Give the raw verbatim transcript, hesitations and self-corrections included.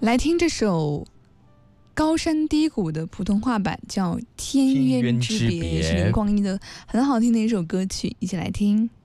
来听这首高山低谷的普通话版，叫《天渊之别》，是林光一的很好听的一首歌曲，一起来听。